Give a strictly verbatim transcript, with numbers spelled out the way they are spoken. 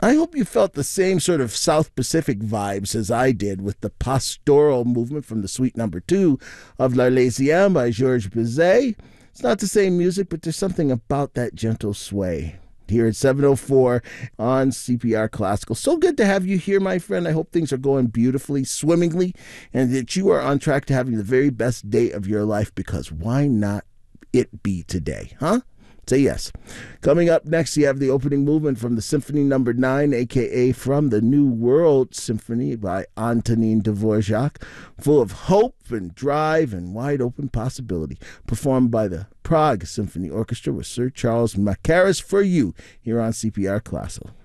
I hope you felt the same sort of South Pacific vibes as I did with the pastoral movement from the suite number two of L'Arlésienne by Georges Bizet. It's not the same music, but there's something about that gentle sway. Here at seven oh four on C P R Classical. So good to have you here, my friend. I hope things are going beautifully, swimmingly, and that you are on track to having the very best day of your life, because why not it be today, huh? Say yes. Coming up next, you have the opening movement from the Symphony Number Nine, aka From the New World Symphony by Antonin Dvorak, full of hope and drive and wide open possibility, performed by the Prague Symphony Orchestra with Sir Charles Mackerras for you here on C P R Classical.